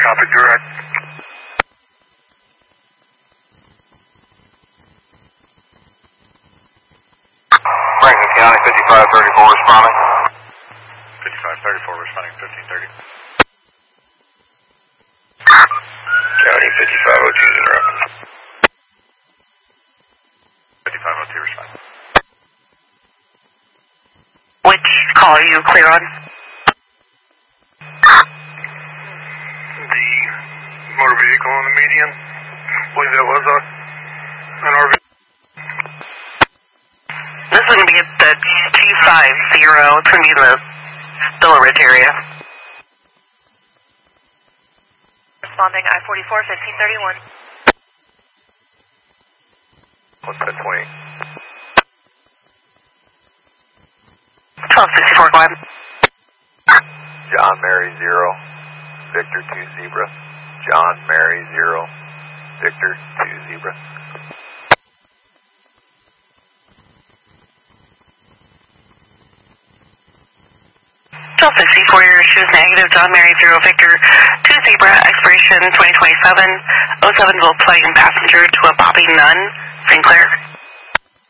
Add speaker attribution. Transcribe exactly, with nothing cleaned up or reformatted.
Speaker 1: Copy, direct.
Speaker 2: Franklin County, fifty-five thirty-four responding.
Speaker 1: fifty-five thirty-four responding, fifteen thirty.
Speaker 2: County, fifty-five oh two in route.
Speaker 1: fifty-five oh two responding.
Speaker 3: Which call are you clear on?
Speaker 1: The motor vehicle on the median. I believe that was a, an R V.
Speaker 3: This is going to be at the two five zero. It's going to be in the Villa Ridge area.
Speaker 4: Responding I forty-four, fifteen thirty-one.
Speaker 2: What's that twenty?
Speaker 3: twelve sixty-four, go ahead.
Speaker 2: John Mary zero, Victor two Zebra. John Mary zero, Victor two Zebra.
Speaker 3: twelve sixty-four, your issue is negative. John Mary zero, Victor two Zebra, expiration twenty twenty-seven. oh seven volt flight and passenger to a Bobby Nunn, Saint Clair.